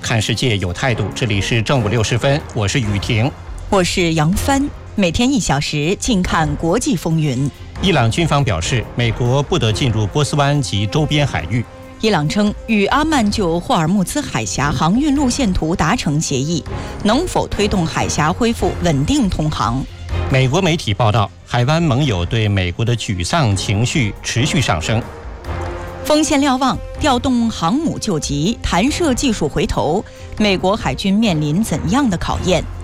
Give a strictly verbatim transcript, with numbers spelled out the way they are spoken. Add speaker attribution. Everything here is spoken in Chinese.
Speaker 1: 看世界有态度。这里是正午六时分，我是雨婷，
Speaker 2: 我是杨帆。每天一小时，静看国际风云。
Speaker 1: 伊朗军方表示，美国不得进入波斯湾及周边海域。
Speaker 2: 伊朗称与阿曼就霍尔木兹海峡航运路线图达成协议，能否推动海峡恢复稳定通航？
Speaker 1: 美国媒体报道，海湾盟友对美国的沮丧情绪持续上升。
Speaker 2: 锋线瞭望，调动航母救急，弹射技术回头，美国海军面临怎样的考验？